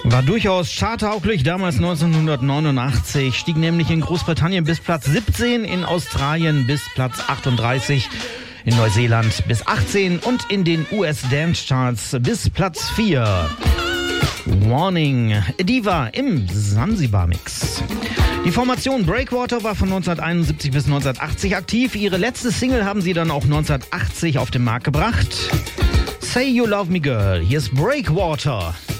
War durchaus charttauglich, damals 1989, stieg nämlich in Großbritannien bis Platz 17, in Australien bis Platz 38, in Neuseeland bis 18 und in den US-Dance-Charts bis Platz 4. Warning, Diva im Sansibar-Mix. Die Formation Breakwater war von 1971 bis 1980 aktiv. Ihre letzte Single haben sie dann auch 1980 auf den Markt gebracht. Say You Love Me Girl, hier ist Breakwater.